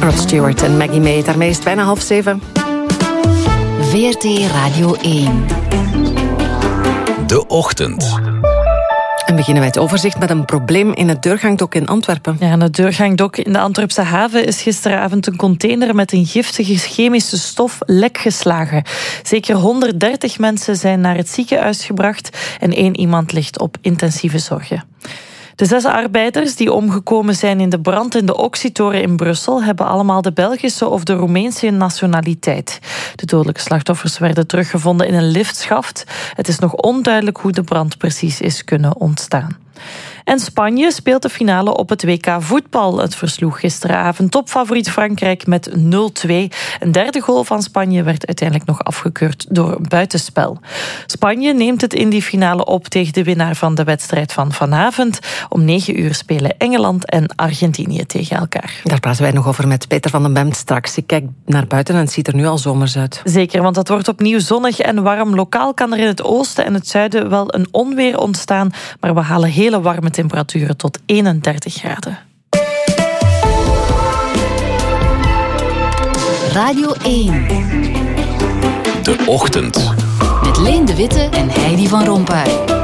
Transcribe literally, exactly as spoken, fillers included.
Rod Stewart en Maggie May. Daarmee is het bijna half zeven. V R T Radio één. De Ochtend. En beginnen wij het overzicht met een probleem in het Deurgangdok in Antwerpen. Ja, in het Deurgangdok in de Antwerpse haven is gisteravond een container met een giftige chemische stof lek geslagen. Zeker honderddertig mensen zijn naar het ziekenhuis gebracht en één iemand ligt op intensieve zorgen. De zes arbeiders die omgekomen zijn in de brand in de Oxytoren in Brussel hebben allemaal de Belgische of de Roemeense nationaliteit. De dodelijke slachtoffers werden teruggevonden in een liftschacht. Het is nog onduidelijk hoe de brand precies is kunnen ontstaan. En Spanje speelt de finale op het W K voetbal. Het versloeg gisteravond topfavoriet Frankrijk met nul twee. Een derde goal van Spanje werd uiteindelijk nog afgekeurd door buitenspel. Spanje neemt het in die finale op tegen de winnaar van de wedstrijd van vanavond. Om negen uur spelen Engeland en Argentinië tegen elkaar. Daar praten wij nog over met Peter van den Bemt straks. Ik kijk naar buiten en het ziet er nu al zomers uit. Zeker, want het wordt opnieuw zonnig en warm. Lokaal kan er in het oosten en het zuiden wel een onweer ontstaan, maar we halen hele warme temperaturen tot eenendertig graden. Radio één. De Ochtend. Met Leen de Witte en Heidi van Rompuy.